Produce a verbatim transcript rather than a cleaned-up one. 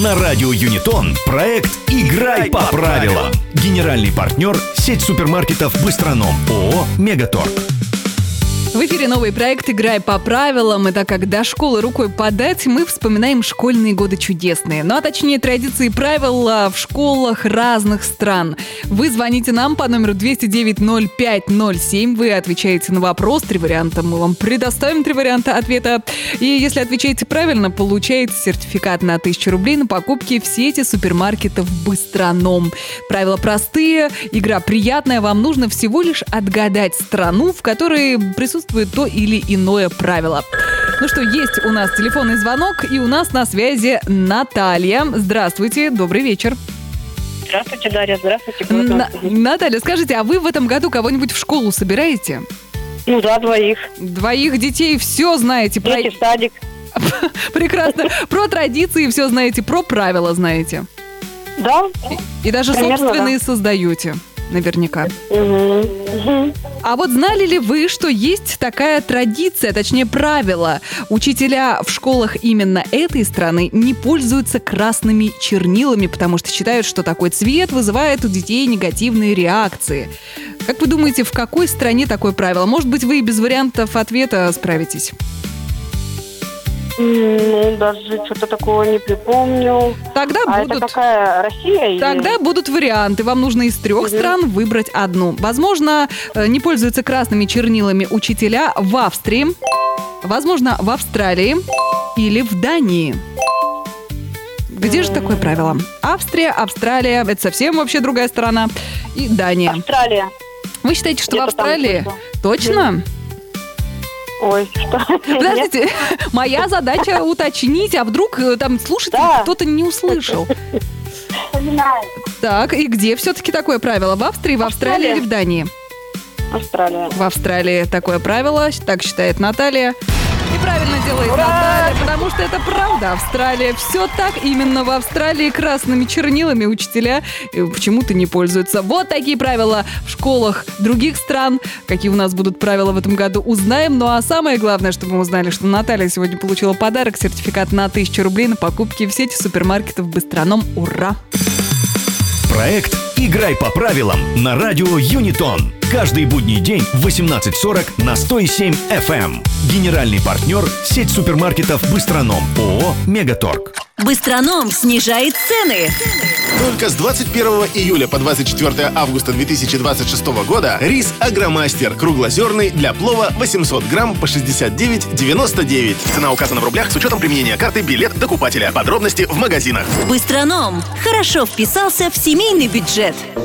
На радио Юнитон проект «Играй по правилам». Генеральный партнер – сеть супермаркетов «Быстроном» ООО «Мегаторг». В эфире новый проект «Играй по правилам». И так как до школы рукой подать, мы вспоминаем школьные годы чудесные. Ну а точнее традиции и правила в школах разных стран. Вы звоните нам по номеру двести девять ноль пять ноль семь. Вы отвечаете на вопрос. Три варианта. Мы вам предоставим три варианта ответа. И если отвечаете правильно, получаете сертификат на тысячу рублей на покупки в сети супермаркетов «Быстроном». Правила простые, игра приятная. Вам нужно всего лишь отгадать страну, в которой присутствует то или иное правило. Ну что, есть у нас телефонный звонок, и у нас на связи Наталья. Здравствуйте, добрый вечер. Здравствуйте, Дарья, здравствуйте. На- Наталья, скажите, а вы в этом году кого-нибудь в школу собираете? Ну да, двоих. Двоих детей, все знаете. Про... Дети в садик. Прекрасно. Про традиции все знаете, про правила знаете. Да. И даже Примерно, собственные создаете, наверняка. Угу. Угу. А вот знали ли вы, что есть такая традиция, точнее правило? Учителя в школах именно этой страны не пользуются красными чернилами, потому что считают, что такой цвет вызывает у детей негативные реакции. Как вы думаете, в какой стране такое правило? Может быть, вы и без вариантов ответа справитесь? Ну, даже что-то такого не припомню. Тогда А будут... это какая, Россия? Или... Тогда будут варианты. Вам нужно из трех Мгм. стран выбрать одну. Возможно, э, не пользуются красными чернилами учителя в Австрии, возможно, в Австралии или в Дании. Где же такое правило? Австрия, Австралия, это совсем вообще другая страна, и Дания. Австралия. Вы считаете, что в Где-то там Австралии? слышала. Точно? Ой, что? Подождите, моя задача уточнить, а вдруг э, там слушатель Да. кто-то не услышал. Так, и где все-таки такое правило? В Австрии, в Австралии Австралия. или в Дании? Австралия. В Австралии такое правило, так считает Наталья. И правильно делает Ура! Наталья, потому что это правда. Австралия. Все так. Именно в Австралии красными чернилами учителя э, почему-то не пользуются. Вот такие правила в школах других стран. Какие у нас будут правила в этом году, узнаем. Ну а самое главное, чтобы мы узнали, что Наталья сегодня получила подарок. Сертификат на тысячу рублей на покупки в сети супермаркетов «Быстроном». Ура! Проект «Играй по правилам» на радио Юнитон. Каждый будний день в восемнадцать сорок на сто семь эф эм. Генеральный партнер – сеть супермаркетов «Быстроном» ООО «Мегаторг». Быстроном снижает цены. Только с двадцать первого июля по двадцать четвёртое августа две тысячи двадцать шестого года рис «Агромастер» круглозерный для плова восемьсот грамм по шестьдесят девять девяносто девять. Цена указана в рублях с учетом применения карты «Билет докупателя». Подробности в магазинах. Быстроном хорошо вписался в семейный бюджет.